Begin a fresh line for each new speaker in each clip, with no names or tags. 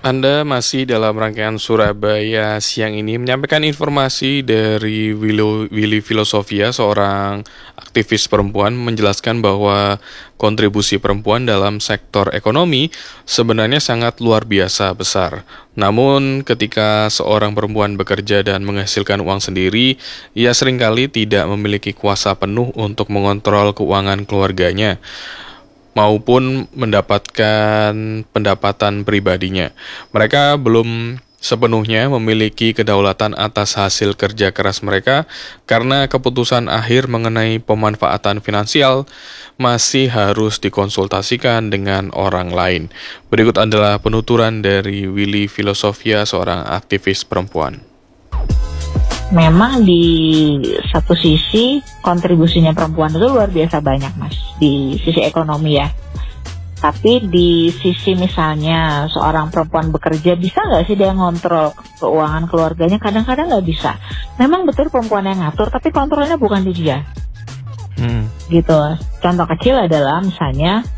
Anda masih dalam rangkaian Surabaya siang ini menyampaikan informasi dari Willy Filosofia, seorang aktivis perempuan, menjelaskan bahwa kontribusi perempuan dalam sektor ekonomi sebenarnya sangat luar biasa besar. Namun ketika seorang perempuan bekerja dan menghasilkan uang sendiri, ia seringkali tidak memiliki kuasa penuh untuk mengontrol keuangan keluarganya maupun mendapatkan pendapatan pribadinya. Mereka belum sepenuhnya memiliki kedaulatan atas hasil kerja keras mereka karena keputusan akhir mengenai pemanfaatan finansial masih harus dikonsultasikan dengan orang lain. Berikut adalah penuturan dari Willy Filosofia, seorang aktivis perempuan.
Memang di satu sisi kontribusinya perempuan itu luar biasa banyak, Mas, di sisi ekonomi ya. Tapi di sisi misalnya seorang perempuan bekerja, bisa nggak sih dia ngontrol keuangan keluarganya? Kadang-kadang nggak bisa. Memang betul perempuan yang ngatur, tapi kontrolnya bukan di dia. Gitu. Contoh kecil adalah misalnya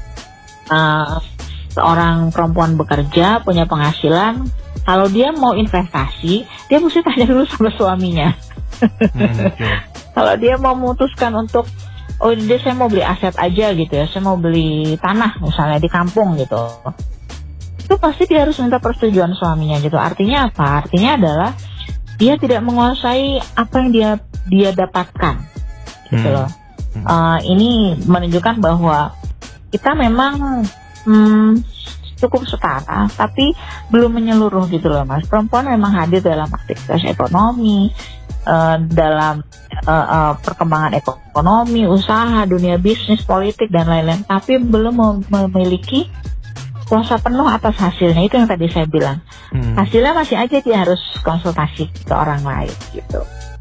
seorang perempuan bekerja, punya penghasilan. Kalau dia mau investasi, dia mesti tanya dulu sama suaminya. Kalau dia mau memutuskan untuk, oh dia saya mau beli aset aja gitu ya, saya mau beli tanah misalnya di kampung gitu, itu pasti dia harus minta persetujuan suaminya gitu. Artinya apa? Artinya adalah dia tidak menguasai apa yang dia dapatkan gitu loh. Ini menunjukkan bahwa kita memang cukup setara, tapi belum menyeluruh gitu loh, Mas. Perempuan memang hadir dalam aktivitas ekonomi, dalam perkembangan ekonomi, usaha, dunia bisnis, politik, dan lain-lain, tapi belum memiliki kuasa penuh atas hasilnya. Itu yang tadi saya bilang. Hasilnya masih aja dia harus konsultasi ke orang lain gitu.